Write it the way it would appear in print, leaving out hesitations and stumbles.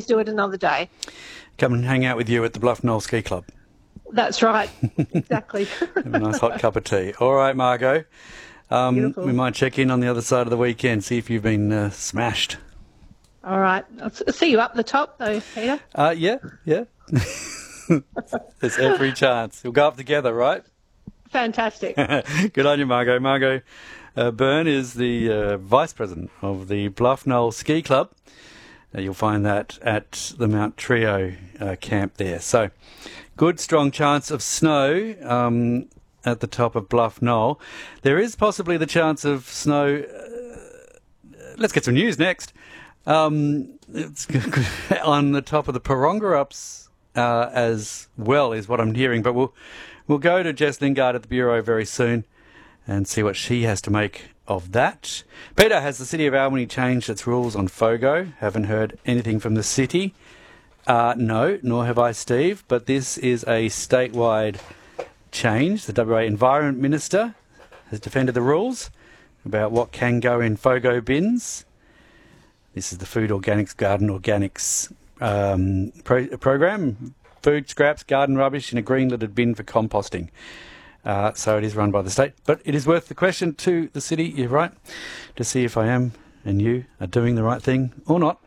please do it another day. Come and hang out with you at the Bluff Knoll Ski Club. That's right. Exactly. Have a nice hot cup of tea. All right, Margot. Beautiful. We might check in on the other side of the weekend, see if you've been smashed. All right. I'll see you up the top, though, Peter. Yeah. There's every chance. We'll go up together, right? Fantastic. Good on you, Margot. Margot Byrne is the Vice President of the Bluff Knoll Ski Club. You'll find that at the Mount Trio camp there. So, good, strong chance of snow at the top of Bluff Knoll. There is possibly the chance of snow. Let's get some news next. It's on the top of the Parongarups as well, is what I'm hearing. But we'll go to Jess Lingard at the Bureau very soon and see what she has to make of that. Peter, has the City of Albany changed its rules on FOGO? Haven't heard anything from the city. No, nor have I, Steve. But this is a statewide change. The WA Environment Minister has defended the rules about what can go in FOGO bins. This is the Food Organics, Garden Organics program. Food scraps, garden rubbish in a green lidded bin for composting. So it is run by the state. But it is worth the question to the city, you're right, to see if I am and you are doing the right thing or not.